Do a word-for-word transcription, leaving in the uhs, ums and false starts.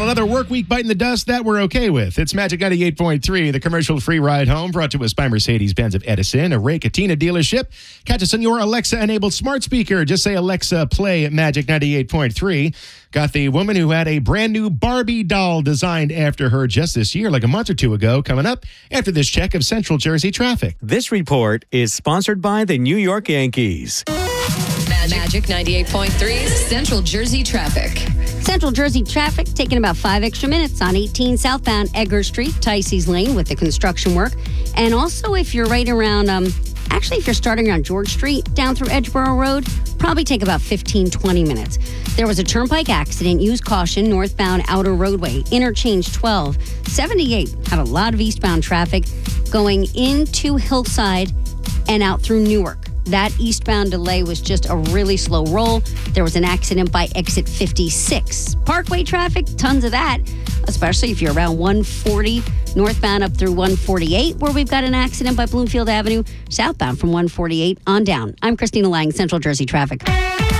Well, another work week biting the dust that we're okay with. It's Magic ninety-eight point three, the commercial-free ride home, brought to us by Mercedes-Benz of Edison, a Ray Cattina dealership. Catch us on your Alexa-enabled smart speaker. Just say, Alexa, play Magic ninety-eight point three. Got the woman who had a brand new Barbie doll designed after her just this year, like a month or two ago, coming up after this check of Central Jersey traffic. This report is sponsored by the New York Yankees. Magic ninety-eight point three, Central Jersey traffic. Central Jersey traffic taking about five extra minutes on eighteen southbound Edgar Street, Ticey's Lane with the construction work. And also if you're right around, um, actually if you're starting on George Street down through Edgeboro Road, probably take about fifteen, twenty minutes. There was a turnpike accident. Use caution northbound outer roadway, interchange twelve. seventy-eight had a lot of eastbound traffic going into Hillside and out through Newark. That eastbound delay was just a really slow roll. There was an accident by exit fifty-six. Parkway traffic, tons of that, especially if you're around one forty northbound up through one forty-eight, where we've got an accident by Bloomfield Avenue, southbound from one forty-eight on down. I'm Christina Lang, Central Jersey Traffic.